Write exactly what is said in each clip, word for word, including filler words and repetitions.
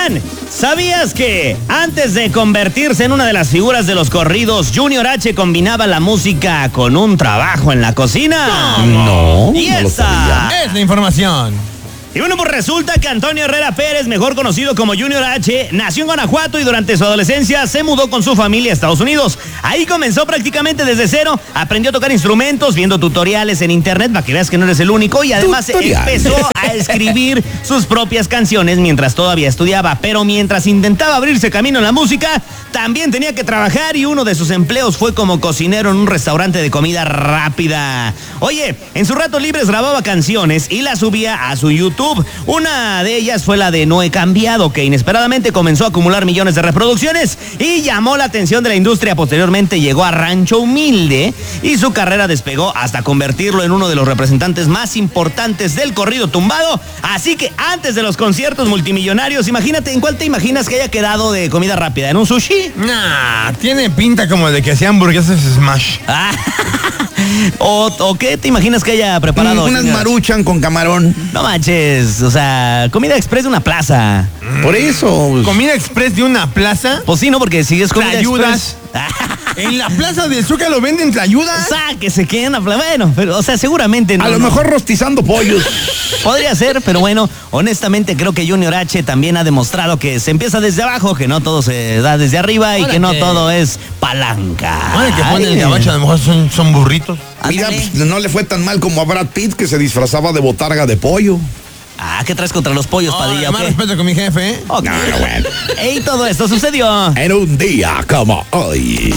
Oigan, ¿sabías que antes de convertirse en una de las figuras de los corridos, Junior H combinaba la música con un trabajo en la cocina? No, y no lo esa sabía. Es la información. Y bueno, pues resulta que Antonio Herrera Pérez, mejor conocido como Junior H, nació en Guanajuato y durante su adolescencia se mudó con su familia a Estados Unidos. Ahí comenzó prácticamente desde cero, aprendió a tocar instrumentos, viendo tutoriales en internet para que veas que no eres el único, y además Tutorial. empezó a escribir sus propias canciones mientras todavía estudiaba. Pero mientras intentaba abrirse camino en la música, también tenía que trabajar, y uno de sus empleos fue como cocinero en un restaurante de comida rápida. Oye, en sus ratos libres grababa canciones y las subía a su YouTube. Una de ellas fue la de No He Cambiado, que inesperadamente comenzó a acumular millones de reproducciones y llamó la atención de la industria. Posteriormente llegó a Rancho Humilde y su carrera despegó hasta convertirlo en uno de los representantes más importantes del corrido tumbado. Así que antes de los conciertos multimillonarios, imagínate, ¿en cuál te imaginas que haya quedado de comida rápida? ¿En un sushi? Nah, tiene pinta como de que hacía hamburguesas Smash. Ah, ¿O, ¿O qué te imaginas que haya preparado? Unas señoras? Maruchan con camarón. No manches, o sea, comida express de una plaza. Por eso. pues, Comida express de una plaza. Pues sí, ¿no? Porque si es comida Tlayudas. express... En la plaza del Zúcalo venden tlayudas. O sea, que se queden a pla- Bueno, pero, o sea, seguramente no. a lo no. mejor rostizando pollos. Podría ser, pero bueno, honestamente creo que Junior H también ha demostrado que se empieza desde abajo, que no todo se da desde arriba y Ahora que no que- todo es palanca. Ahora que ponen Ay. el gabacho, a lo mejor son, son burritos. Mira, Ándale. pues, no le fue tan mal como a Brad Pitt, que se disfrazaba de botarga de pollo. Ah, ¿qué traes contra los pollos, Padilla? Oh, ¿O más qué? respeto con mi jefe, ¿eh? Ok. No, no, bueno. Ey, todo esto sucedió. En un día como hoy.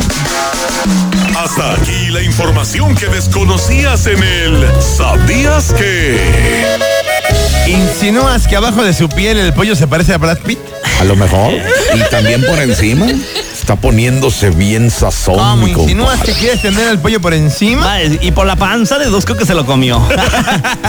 Hasta aquí la información que desconocías en el ¿Sabías que? ¿Insinúas que abajo de su piel el pollo se parece a Brad Pitt? A lo mejor. Y también por encima. Está poniéndose bien sazón, ¿Cómo mi insinúas compadre. que quieres tener el pollo por encima? Vale, y por la panza deduzco que se lo comió.